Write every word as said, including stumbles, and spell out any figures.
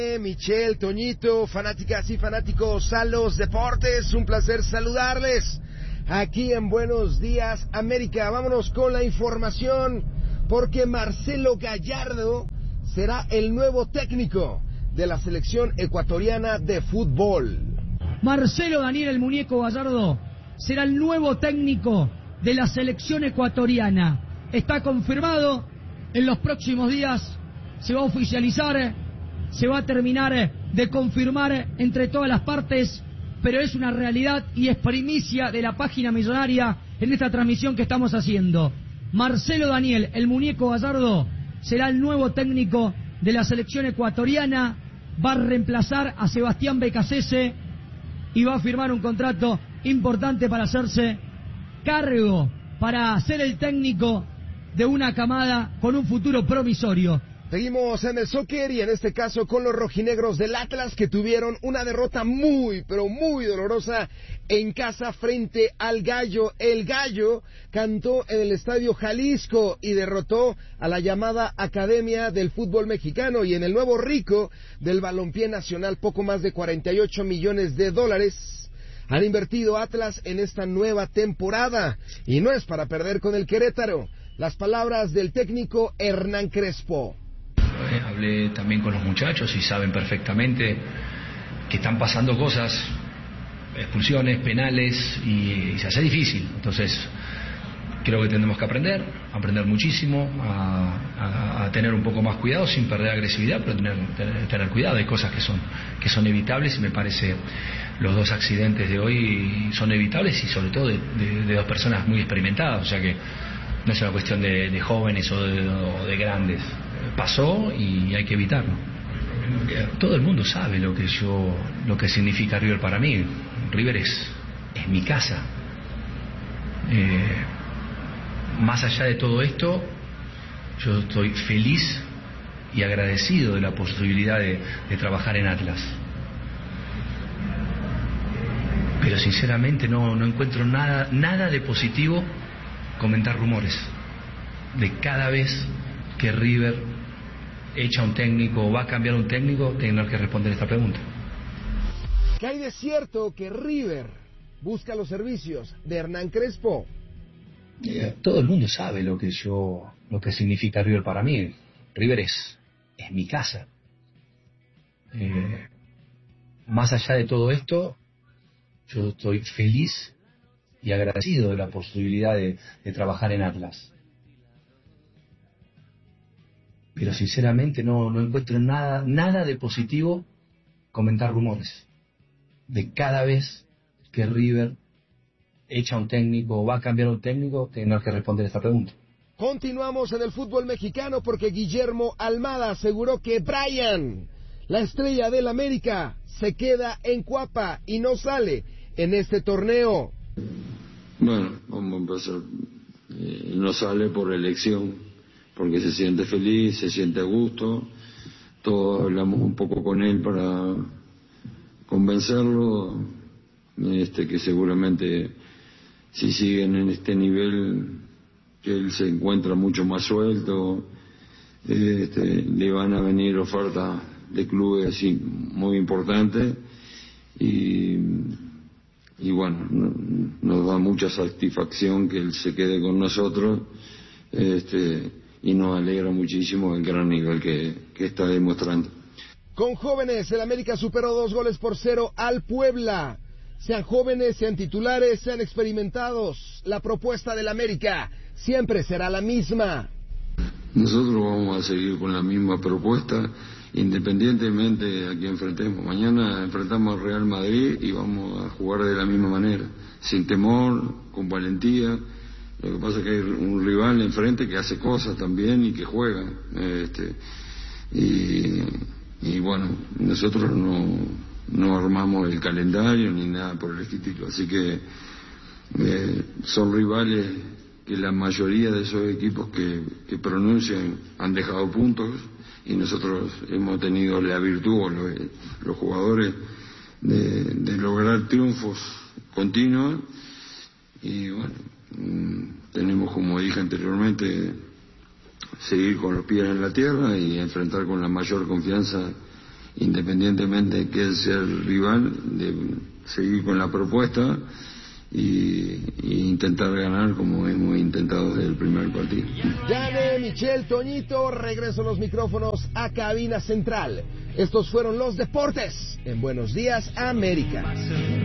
Michelle, Toñito, fanáticas y fanáticos a los deportes, un placer saludarles aquí en Buenos Días América. Vámonos con la información porque Marcelo Gallardo será el nuevo técnico de la selección ecuatoriana de fútbol. Marcelo Daniel el Muñeco Gallardo será el nuevo técnico de la selección ecuatoriana. Está confirmado, en los próximos días se va a oficializar, se va a terminar de confirmar entre todas las partes, pero es una realidad y es primicia de la página millonaria en esta transmisión que estamos haciendo. Marcelo Daniel el Muñeco Gallardo será el nuevo técnico de la selección ecuatoriana, va a reemplazar a Sebastián Becasese y va a firmar un contrato importante para hacerse cargo, para ser el técnico de una camada con un futuro promisorio. Seguimos en el soccer y en este caso con los rojinegros del Atlas, que tuvieron una derrota muy, pero muy dolorosa en casa frente al Gallo. El Gallo cantó en el Estadio Jalisco y derrotó a la llamada Academia del Fútbol Mexicano, y en el nuevo rico del balompié nacional, poco más de cuarenta y ocho millones de dólares han invertido Atlas en esta nueva temporada, y no es para perder con el Querétaro. Las palabras del técnico Hernán Crespo. Hablé también con los muchachos y saben perfectamente que están pasando cosas, expulsiones, penales, y, y se hace difícil. Entonces creo que tenemos que aprender, aprender muchísimo, a, a, a tener un poco más cuidado sin perder agresividad, pero tener, tener, tener cuidado. Hay cosas que son, que son evitables, y me parece los dos accidentes de hoy son evitables, y sobre todo de, de, de dos personas muy experimentadas, o sea que no es una cuestión de, de jóvenes o de, o de grandes. Pasó y hay que evitarlo. Todo el mundo sabe lo que yo, lo que significa River para mí. River es, es mi casa. Eh, más allá de todo esto, yo estoy feliz y agradecido de la posibilidad de, de trabajar en Atlas. Pero sinceramente no, no encuentro nada, nada de positivo comentar rumores de cada vez que River echa un técnico o va a cambiar un técnico, tener que responder esta pregunta. ¿Qué hay de cierto que River busca los servicios de Hernán Crespo? Eh, todo el mundo sabe lo que yo, lo que significa River para mí. River es, es mi casa. Eh, más allá de todo esto, yo estoy feliz y agradecido de la posibilidad de, de trabajar en Atlas. Pero sinceramente no, no encuentro nada, nada de positivo comentar rumores de cada vez que River echa un técnico o va a cambiar un técnico, tener que responder esta pregunta. Continuamos en el fútbol mexicano porque Guillermo Almada aseguró que Brian, la estrella del América, se queda en Cuapa y no sale en este torneo. Bueno, vamos a empezar. Eh, no sale por elección, porque se siente feliz, se siente a gusto. Todos hablamos un poco con él para convencerlo, este, que seguramente si siguen en este nivel, que él se encuentra mucho más suelto, este, le van a venir ofertas de clubes así muy importantes, y, y bueno, nos da mucha satisfacción que él se quede con nosotros, este, y nos alegra muchísimo el gran nivel que, que está demostrando. Con jóvenes, el América superó dos goles por cero al Puebla. Sean jóvenes, sean titulares, sean experimentados, la propuesta del América siempre será la misma. Nosotros vamos a seguir con la misma propuesta, independientemente de a quién enfrentemos. Mañana enfrentamos al Real Madrid y vamos a jugar de la misma manera, sin temor, con valentía. Lo que pasa es que hay un rival enfrente que hace cosas también y que juega. Este, y, y bueno, nosotros no, no armamos el calendario ni nada por el estilo. Así que eh, son rivales que la mayoría de esos equipos que, que pronuncian han dejado puntos, y nosotros hemos tenido la virtud, los, los jugadores, de, de lograr triunfos continuos. Y bueno, tenemos, como dije anteriormente, seguir con los pies en la tierra y enfrentar con la mayor confianza independientemente de quién sea el rival, de seguir con la propuesta y, y intentar ganar como hemos intentado desde el primer partido. Gane Michel Toñito, regreso los micrófonos a cabina central. Estos fueron los deportes en Buenos Días América.